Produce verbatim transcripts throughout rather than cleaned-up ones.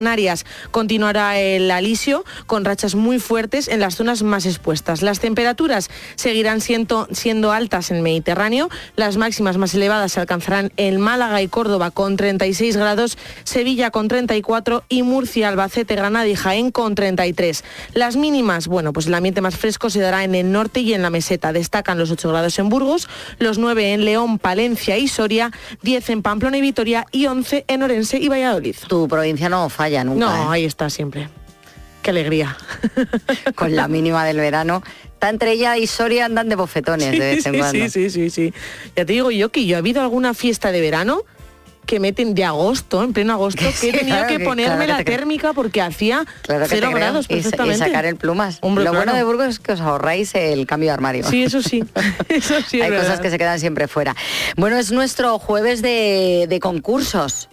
Canarias continuará el alisio con rachas muy fuertes en las zonas más expuestas. Las temperaturas seguirán siendo, siendo altas en el Mediterráneo. Las máximas más elevadas se alcanzarán en Málaga y Córdoba con treinta y seis grados, Sevilla con treinta y cuatro y Murcia, Albacete, Granada y Jaén con treinta y tres. Las mínimas, bueno, pues el ambiente más fresco se dará en el norte y en la meseta. Destacan los ocho grados en Burgos, los nueve en León, Palencia y Soria, diez en Pamplona y Vitoria y once en Orense y Valladolid. Tu provincia no falla nunca. No, ¿eh? Ahí está siempre. Qué alegría. Con la mínima del verano. Está entre ella y Soria, andan de bofetones Sí, de vez en sí, cuando. sí, sí, sí, sí. Ya te digo yo que yo he habido alguna fiesta de verano que meten de agosto, en pleno agosto, que he tenido claro que que- ponerme claro que la te- térmica porque hacía Claro que cero te creo. grados Y, perfectamente. y sacar el plumas. Hombre, Lo claro. bueno de Burgos es que os ahorráis el cambio de armario. Sí, eso sí. Eso sí es Hay verdad. cosas que se quedan siempre fuera. Bueno, es nuestro jueves de, de concursos.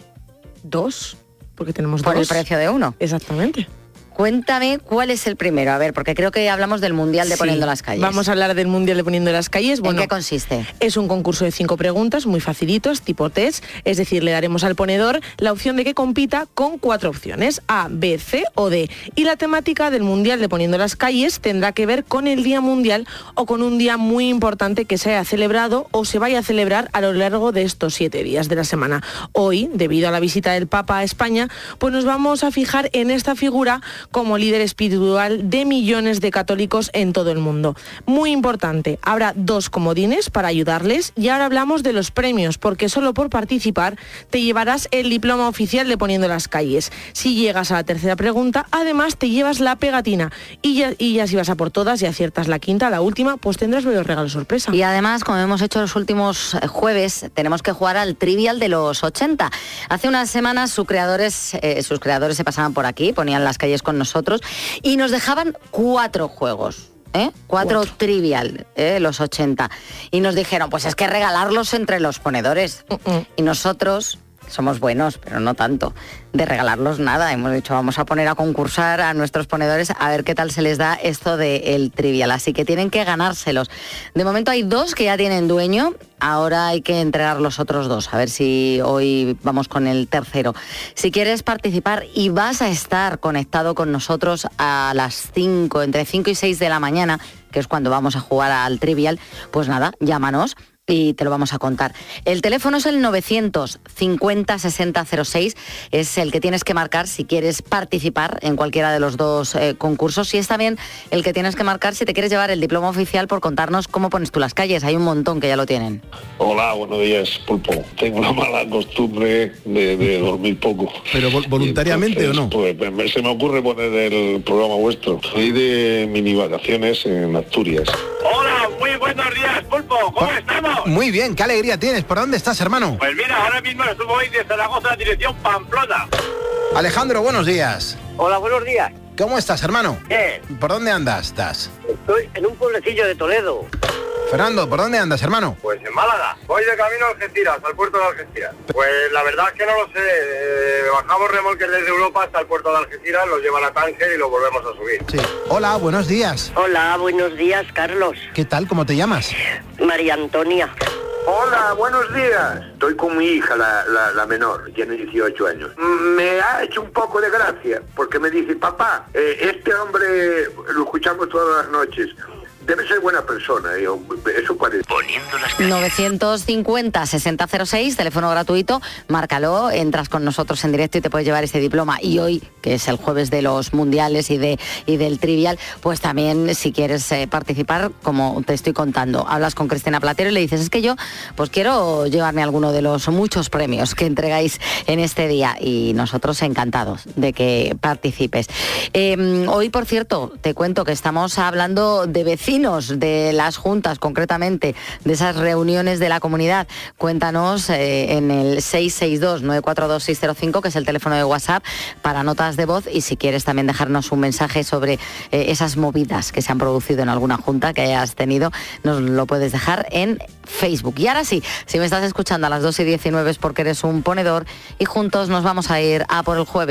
Dos, porque tenemos Por dos. el precio de uno. Exactamente. Cuéntame cuál es el primero. A ver, porque creo que hablamos del Mundial de Sí, Poniendo las Calles. Vamos a hablar del Mundial de Poniendo las Calles. Bueno, ¿En qué consiste? es un concurso de cinco preguntas muy facilitos, tipo test, es decir, le daremos al ponedor la opción de que compita con cuatro opciones, A, B, C o D. Y la temática del Mundial de Poniendo las Calles tendrá que ver con el Día Mundial o con un día muy importante que se haya celebrado o se vaya a celebrar a lo largo de estos siete días de la semana. Hoy, debido a la visita del Papa a España, pues nos vamos a fijar en esta figura como líder espiritual de millones de católicos en todo el mundo. Muy importante, habrá dos comodines para ayudarles y ahora hablamos de los premios, porque solo por participar te llevarás el diploma oficial de Poniendo las Calles. Si llegas a la tercera pregunta, además te llevas la pegatina y ya, y ya si vas a por todas y aciertas la quinta, la última, pues tendrás varios regalos sorpresa. Y además, como hemos hecho los últimos jueves, tenemos que jugar al Trivial de los ochenta. Hace unas semanas sus creadores, eh, sus creadores se pasaban por aquí, ponían las calles con nosotros y nos dejaban cuatro juegos. ¿Eh? Cuatro, cuatro trivial, ¿eh? Los ochenta. Y nos dijeron, pues es que regalarlos entre los ponedores. Uh-uh. Y nosotros somos buenos, pero no tanto, de regalarlos nada. Hemos dicho, vamos a poner a concursar a nuestros ponedores a ver qué tal se les da esto del trivial. Así que tienen que ganárselos. De momento hay dos que ya tienen dueño. Ahora hay que entregar los otros dos, a ver si hoy vamos con el tercero. Si quieres participar y vas a estar conectado con nosotros a las cinco, entre cinco y seis de la mañana, que es cuando vamos a jugar al Trivial, pues nada, llámanos y te lo vamos a contar. El teléfono es el novecientos cincuenta sesenta cero seis, es el que tienes que marcar si quieres participar en cualquiera de los dos eh, concursos, y es también el que tienes que marcar si te quieres llevar el diploma oficial por contarnos cómo pones tú las calles. Hay un montón que ya lo tienen. Hola, buenos días, Pulpo. Tengo la mala costumbre de, de dormir poco. ¿Pero voluntariamente entonces, o no? Pues me, se me ocurre poner el programa vuestro. Soy de mini vacaciones en Asturias. Hola, muy buenos días, Pulpo. ¿Cómo Por... estamos? Muy bien, qué alegría tienes. ¿Por dónde estás, hermano? Pues mira, ahora mismo estoy de Zaragoza, dirección Pamplona. Alejandro, buenos días. Hola, buenos días. ¿Cómo estás, hermano? Bien. ¿Por dónde andas? ¿Estás? Estoy en un pueblecillo de Toledo. Fernando, ¿por dónde andas, hermano? Pues en Málaga. Voy de camino a Algeciras, al puerto de Algeciras. Pues la verdad es que no lo sé. Eh, bajamos remolques desde Europa hasta el puerto de Algeciras, los llevan a Tánger y los volvemos a subir. Sí. Hola, buenos días. Hola, buenos días, Carlos. ¿Qué tal? ¿Cómo te llamas? María Antonia. Hola, buenos días. Estoy con mi hija, la, la, la menor, tiene dieciocho años. Me ha hecho un poco de gracia, porque me dice, papá, eh, este hombre lo escuchamos todas las noches. Debe ser buena persona, ¿eh? Eso parece. novecientos cincuenta sesenta cero seis, teléfono gratuito, márcalo, entras con nosotros en directo y te puedes llevar ese diploma. Y hoy, que es el jueves de los mundiales y de y del trivial, pues también si quieres eh, participar, como te estoy contando, hablas con Cristina Platero y le dices, es que yo pues quiero llevarme alguno de los muchos premios que entregáis en este día, y nosotros encantados de que participes. Eh, hoy, por cierto, te cuento que estamos hablando de vecinos, de las juntas, concretamente de esas reuniones de la comunidad. Cuéntanos eh, en el seis seis dos nueve cuatro dos seis cero cinco, que es el teléfono de WhatsApp para notas de voz, y si quieres también dejarnos un mensaje sobre eh, esas movidas que se han producido en alguna junta que hayas tenido, nos lo puedes dejar en Facebook. Y ahora sí, si me estás escuchando a las dos y diecinueve es porque eres un ponedor, y juntos nos vamos a ir a por el jueves.